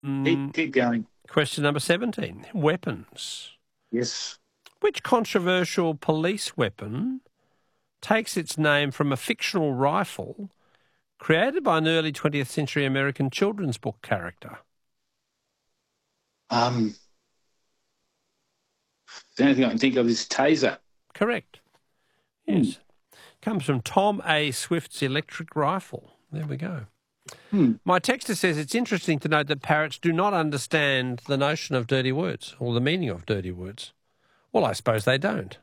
Keep going. Question number 17. Weapons. Yes. Which controversial police weapon takes its name from a fictional rifle created by an early 20th century American children's book character? The only thing I can think of is taser. Correct. Yes. Comes from Tom A. Swift's electric rifle. There we go. My texter says it's interesting to note that parrots do not understand the notion of dirty words or the meaning of dirty words. Well, I suppose they don't.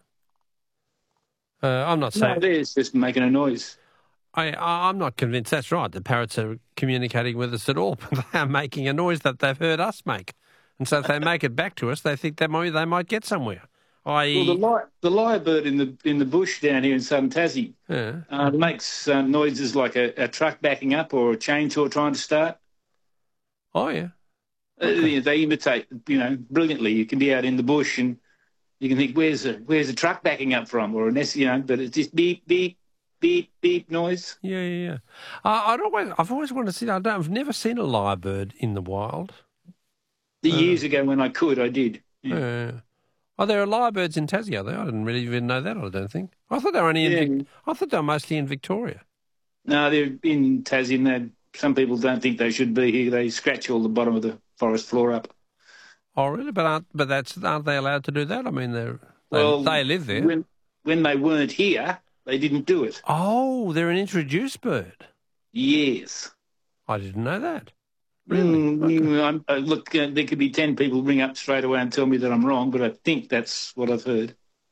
I'm not saying... No, it's just making a noise. I'm not convinced that's right. The parrots are communicating with us at all, but they are making a noise that they've heard us make. And so if they make it back to us, they think that they might get somewhere. Well, the lyrebird in the bush down here in southern Tassie makes noises like a truck backing up or a chainsaw trying to start. Oh, yeah. Okay. They imitate, brilliantly. You can be out in the bush and you can think, where's a truck backing up from? Or but it's just beep, beep, beep, beep noise. Yeah. I've always wanted to see. I've never seen a lyrebird in the wild. Years ago when I could, I did. Yeah. Oh, there are lyrebirds in Tassie, are there? I didn't really even know that, I don't think. I thought they were I thought they were mostly in Victoria. No, they're in Tassie, and some people don't think they should be here. They scratch all the bottom of the forest floor up. Oh, really? But aren't they allowed to do that? I mean, they live there. When they weren't here, they didn't do it. Oh, they're an introduced bird. Yes. I didn't know that. Really? Look, there could be 10 people ring up straight away and tell me that I'm wrong, but I think that's what I've heard.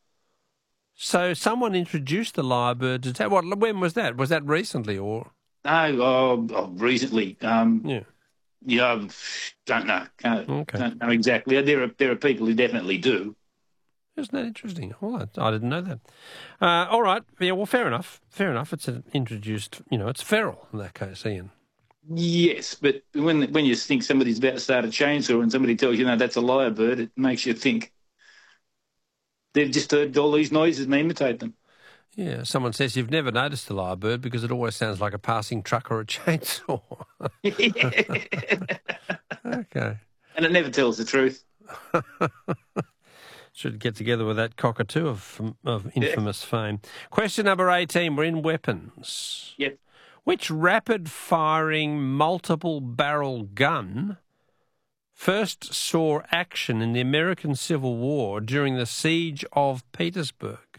So someone introduced the lyrebird to Tassie. When was that? Was that recently or? No, recently. Yeah, don't know. Don't know exactly. There are people who definitely do. Isn't that interesting? Well, I didn't know that. All right. Yeah, well, fair enough. Fair enough. It's an introduced, it's feral in that case, Ian. Yes, but when you think somebody's about to start a chainsaw and somebody tells you, that's a lyrebird, it makes you think they've just heard all these noises and imitate them. Yeah, someone says you've never noticed a lyrebird because it always sounds like a passing truck or a chainsaw. Okay. And it never tells the truth. Should get together with that cockatoo of infamous fame. Question number 18, we're in weapons. Yep. Which rapid-firing, multiple-barrel gun first saw action in the American Civil War during the Siege of Petersburg?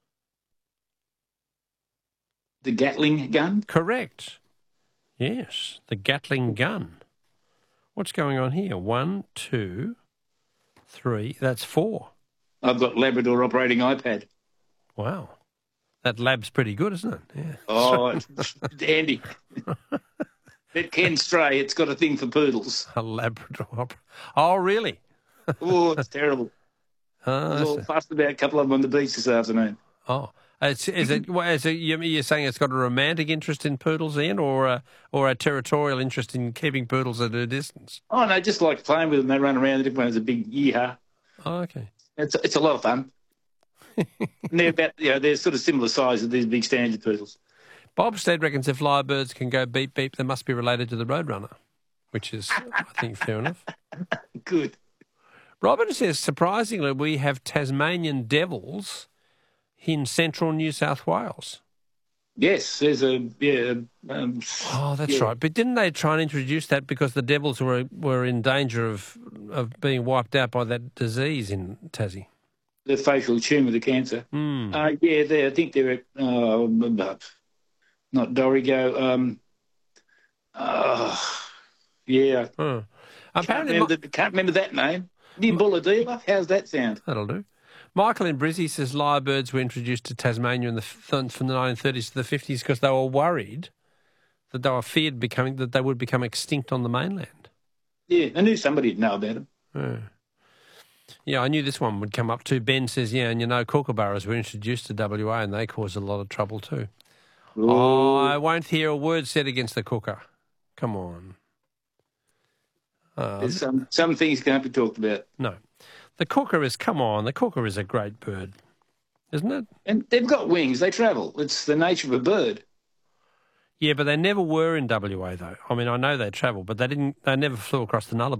The Gatling gun? Correct. Yes, the Gatling gun. What's going on here? 1, 2, 3. That's 4. I've got Labrador operating iPad. Wow. That lab's pretty good, isn't it? Yeah. Oh, it's handy. It can stray. It's got a thing for poodles. A Labrador. Oh, really? Oh, it's terrible. I was all fussed about a couple of them on the beach this afternoon. Oh. You're saying it's got a romantic interest in poodles, Ian, or a territorial interest in keeping poodles at a distance? Oh, no, just like playing with them. They run around and everyone's a big yeehaw. Oh, okay. It's a lot of fun. And they're sort of similar size as these big standard poodles. Bob Stead reckons if lyrebirds can go beep beep, they must be related to the roadrunner, which is, I think, fair enough. Good. Robin says, surprisingly, we have Tasmanian devils in central New South Wales. Yes, there's that's right. But didn't they try and introduce that because the devils were in danger of being wiped out by that disease in Tassie? The facial tumour, the cancer. I think they're at, not Dorrigo. Apparently, can't remember that name. Nimbuladila, how's that sound? That'll do. Michael in Brizzy says lyrebirds were introduced to Tasmania from the 1930s to the 50s because they were worried that they were feared that they would become extinct on the mainland. Yeah, I knew somebody would know about them. Yeah, I knew this one would come up too. Ben says, and kookaburras were introduced to WA and they caused a lot of trouble too. Ooh. I won't hear a word said against the kooka. Come on. There's some things can't be talked about. No. The kooka is a great bird, isn't it? And they've got wings. They travel. It's the nature of a bird. Yeah, but they never were in WA though. I mean, I know they travelled, but they never flew across the Nullarbor.